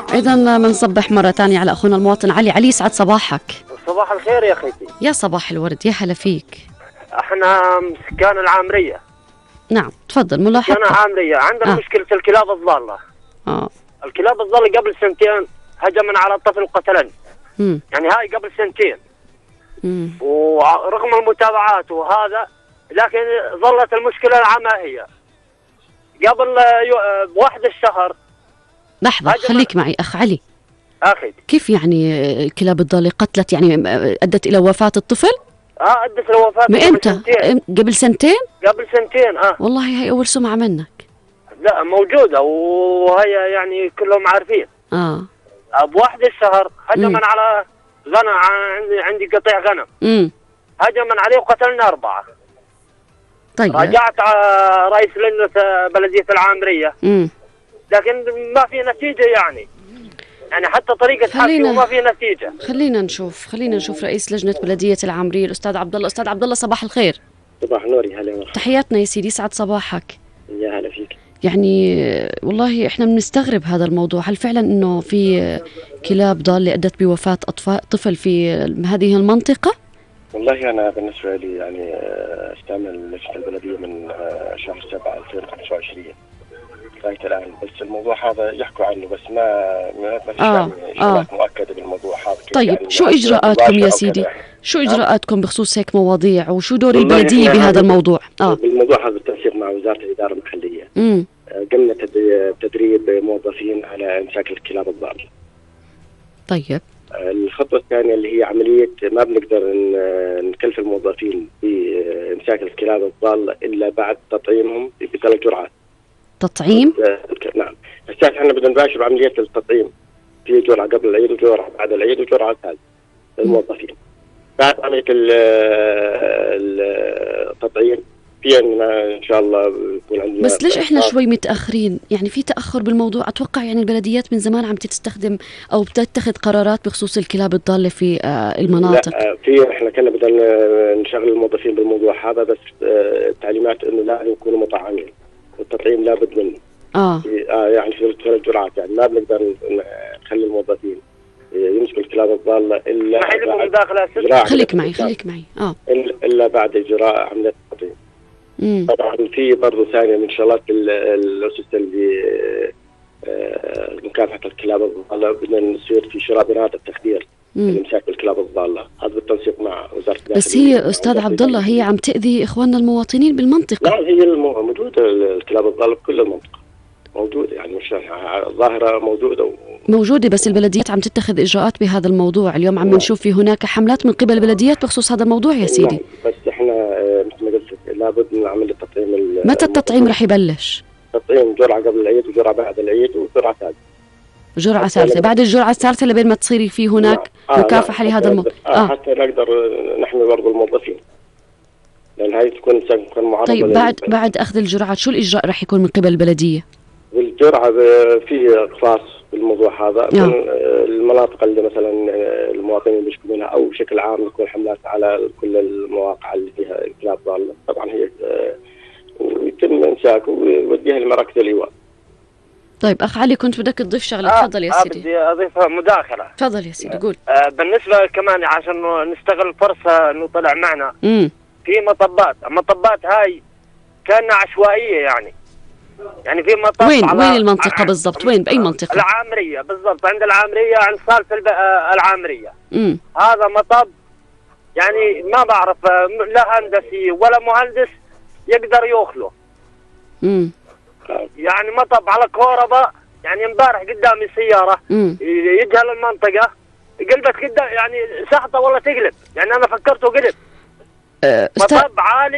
إذا بنصبح مرة تانية على أخونا المواطن علي. علي يسعد صباحك. صباح الخير يا أخيتي. يا صباح الورد، يا هلا فيك. احنا سكان العامرية. نعم تفضل ملاحظة. سكان العامرية عندنا مشكلة الكلاب الضالة. الكلاب الضالة قبل سنتين هجمنا على الطفل وقتلن. يعني هاي قبل سنتين. ورغم المتابعات وهذا لكن ظلت المشكلة العامة هي. قبل بواحد الشهر. لحظة خليك معي أخ علي. أخي كيف يعني الكلاب الضالة قتلت، يعني أدت إلى وفاة الطفل؟ أدت إلى وفاة. من إمتى؟ قبل سنتين؟ قبل سنتين. والله هي أول سمعة منك. لا موجودة وهي يعني كلهم عارفين. بواحد الشهر هجمنا على غنم، عندي قطيع غنم. هجمنا عليه وقتلنا 4. طيب رجعت رئيس لجنة بلدية العامرية. لكن ما في نتيجة يعني حتى طريقة حكي وما في نتيجة. خلينا نشوف رئيس لجنة بلدية العامرية الأستاذ عبد الله. أستاذ عبد الله صباح الخير. صباح النور، يا هلا. تحياتنا يا سيدي، يسعد صباحك. يا هلا فيك. يعني والله احنا بنستغرب هذا الموضوع، هل فعلا انه في كلاب ضالة ادت بوفاة طفل في هذه المنطقة؟ والله انا بالنسبة لي يعني استعمل لجنة البلدية من شهر 7 2025 لغاية الآن، بس الموضوع هذا يحكوا عنه بس ما فيش يعني مؤكدة بالموضوع هذا. طيب يعني شو إجراءاتكم يا سيدي؟ شو إجراءاتكم بخصوص هيك مواضيع، وشو دور البلدية بهذا الموضوع؟ بالموضوع هذا بالتنسيق مع وزارة الإدارة المحلية. قمنا تدريب موظفين على إمساك الكلاب الضالة. طيب الخطوة الثانية اللي هي عملية ما بنقدر نكلف الموظفين بإمساك الكلاب الضالة إلا بعد تطعيمهم ب3 جرعات. تطعيم؟ نعم. هسه احنا بدنا نباشر عملية التطعيم، في جرعة قبل العيد وجرعة بعد العيد وجرعة ثالثة للموظفين. بعد عملية التطعيم في ان شاء الله يكون عندنا. بس ليش احنا شوي متأخرين؟ يعني في تأخر بالموضوع. اتوقع يعني البلديات من زمان عم تستخدم او بتتخذ قرارات بخصوص الكلاب الضالة في المناطق. لا احنا كنا بدنا نشغل الموظفين بالموضوع هذا، بس التعليمات انه لازم يكونوا مطعمين، والتطعيم لابد منه. يعني في 3 جرعات، يعني ما بنقدر نخلي الموظفين يمسكوا الكلاب الضالة الا خليك معي الا بعد اجراء عملية التطعيم. طبعا في برضه ثانية من شغلات الأسس اللي مكافحة الكلاب الضالة، بدنا نصير في شراء بنات التخدير لإمساك الكلاب الضالة، هذا بالتنسيق مع وزارة الداخلية. بس هي أستاذ عبد الله هي عم تأذي إخواننا المواطنين بالمنطقة. لا هي موجودة الكلاب الضالة بكل المنطقة موجودة، يعني مش الظاهرة موجودة بس البلديات عم تتخذ إجراءات بهذا الموضوع. اليوم عم نشوف في هناك حملات من قبل البلديات بخصوص هذا الموضوع يا سيدي. بس احنا مثل ما قلت لابد من عمل التطعيم. متى التطعيم رح يبلش؟ تطعيم جرعة قبل العيد وجرعة بعد العيد وجرعة ثالثة. جرعة ثالثة بعد الجرعة الثالثة لبين ما تصير في هناك مكافحة لهذا الموضوع. حتى نقدر نحمي برضو الموظفين، لأن هاي تكون معرضة. طيب بعد أخذ الجرعات شو الإجراء رح يكون من قبل البلدية؟ والجرعة في إقفاص بالموضوع هذا من المناطق اللي مثلا المواطنين بيشكوا منها، أو بشكل عام يكون حملات على كل المواقع اللي فيها كلاب ضالة. طبعا هي ويتم إمساكه ويوديها لمراكز الإيواء. طيب أخ علي كنت بدك تضيف شغلة، تفضل يا سيدي. بدي أضيف مداخلة. تفضل يا سيدي قول. بالنسبة كمان عشان نستغل الفرصة إنه طلع معنا في مطبات هاي كان عشوائية يعني في مطب وين المنطقة بالضبط؟ وين بأي منطقة؟ العامرية بالضبط، عند العامرية، عند صالة العامرية. هذا مطب يعني ما بعرف لا هندسي ولا مهندس يقدر يوخله. يعني مطب على كهرباء. يعني امبارح قدامي سيارة يجهل المنطقة قلبت قدام، يعني سحطة والله تقلب، يعني أنا فكرته قلب. مطب عالي.